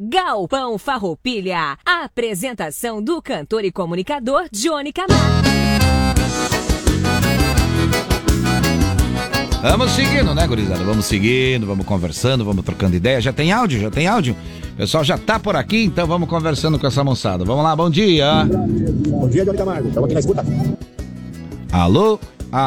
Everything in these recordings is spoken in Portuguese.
Galpão Farroupilha. A apresentação do cantor e comunicador Johnny Camargo. Vamos seguindo, né, gurizada? Vamos seguindo, vamos conversando, vamos trocando ideia. Já tem áudio? O pessoal já tá por aqui, então vamos conversando com essa moçada. Vamos lá, bom dia. Bom dia, Johnny Camargo. Estamos aqui na escuta. Alô.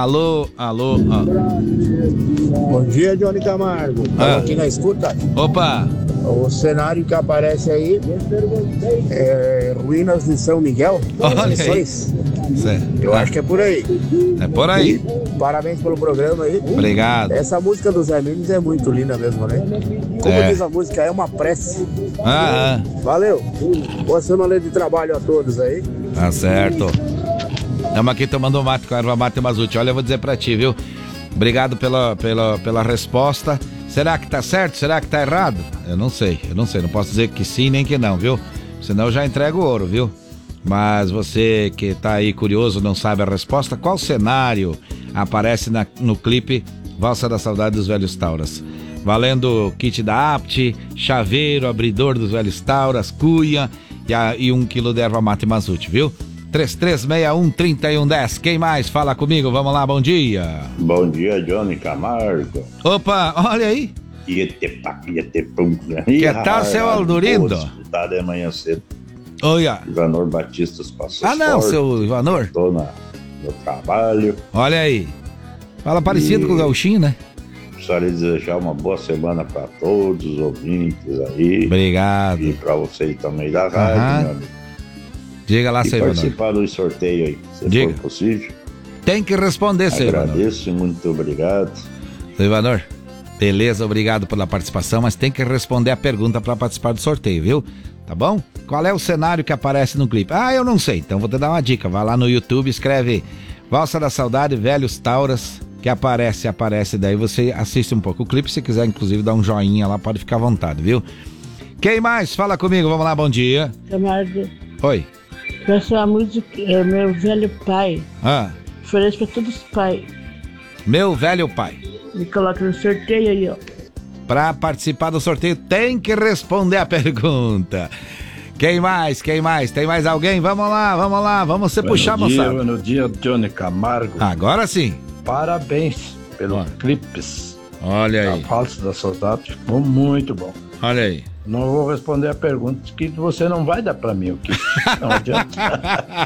Bom dia, Johnny Camargo. Estamos aqui na escuta. Opa. O cenário que aparece aí é Ruínas de São Miguel. Olha aí. Eu acho que é por aí. É por aí. E parabéns pelo programa aí. Obrigado. Essa música do Zé Mimes é muito linda mesmo, né? Como diz a música, é uma prece. Valeu. Boa semana de trabalho a todos aí. Tá certo. Estamos aqui tomando mate com a erva mate Mazute. Olha, eu vou dizer pra ti, viu? Obrigado pela resposta. Será que tá certo? Será que tá errado? Eu não sei. Não posso dizer que sim nem que não, viu? Senão eu já entrego o ouro, viu? Mas você que tá aí curioso, não sabe a resposta, qual cenário aparece no clipe Valsa da Saudade dos Velhos Tauras? Valendo kit da Apt, chaveiro, abridor dos Velhos Tauras, cuia e 1 quilo de erva mate Mazute, viu? 3361-3110. Quem mais fala comigo? Vamos lá, bom dia. Bom dia, Johnny Camargo. Opa, olha aí. Que tal, seu Aldurindo? Escutar de manhã cedo. Olha. Ivanor Batistas Passos Fortes. Não, seu Ivanor. Estou no trabalho. Olha aí. Fala parecido com o Gauchinho, né? Gostaria de desejar uma boa semana para todos os ouvintes aí. Obrigado. E para vocês também da rádio, meu amigo. Diga lá, seu Ivanor. Participar do sorteio aí, se for possível. Tem que responder, seu Ivanor. Agradeço, muito obrigado. Seu Ivanor, beleza, obrigado pela participação, mas tem que responder a pergunta para participar do sorteio, viu? Tá bom? Qual é o cenário que aparece no clipe? Eu não sei, então vou te dar uma dica. Vai lá no YouTube, escreve Valsa da Saudade, Velhos Tauras, que aparece, daí você assiste um pouco o clipe, se quiser inclusive dar um joinha lá, pode ficar à vontade, viu? Quem mais? Fala comigo, vamos lá, bom dia. Camargo. Oi. Essa música é Meu Velho Pai. Ofereço pra todos os pais. Meu Velho Pai. Me coloca no sorteio aí, ó. Pra participar do sorteio tem que responder a pergunta. Quem mais? Tem mais alguém? Vamos lá. Vamos se puxar, moçada. No dia Johnny Camargo. Agora sim. Parabéns pelos clipes. Olha aí. A Valsa da Saudade ficou muito bom. Olha aí. Não vou responder a pergunta que você não vai dar pra mim o que não adianta.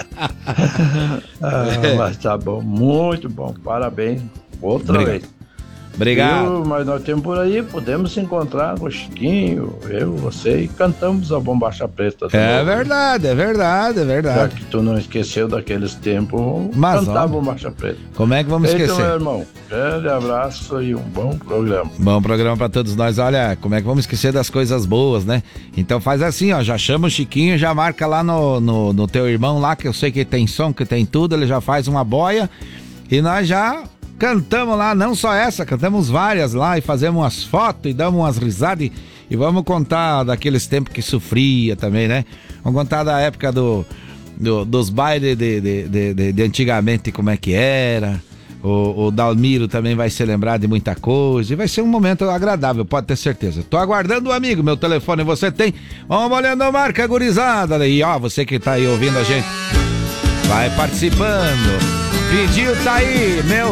Mas tá bom, muito bom, parabéns outra vez. Obrigado. Mas nós temos por aí, podemos se encontrar com o Chiquinho, eu, você, e cantamos a Bombacha Preta. É verdade. Já que tu não esqueceu daqueles tempos, cantar a Bombacha Preta. Como é que vamos esquecer? Meu irmão, grande abraço e um bom programa. Bom programa pra todos nós. Olha, como é que vamos esquecer das coisas boas, né? Então faz assim, ó, já chama o Chiquinho, já marca lá no teu irmão lá, que eu sei que tem som, que tem tudo, ele já faz uma boia e nós já cantamos lá, não só essa, cantamos várias lá e fazemos umas fotos e damos umas risadas e vamos contar daqueles tempos que sofria também, né? Vamos contar da época dos bailes de antigamente, como é que era. O Dalmiro também vai se lembrar de muita coisa e vai ser um momento agradável, pode ter certeza. Tô aguardando o amigo, meu telefone você tem. Vamos olhando a marca, gurizada. E ó, você que tá aí ouvindo a gente, vai participando. Pediu, tá aí, Meu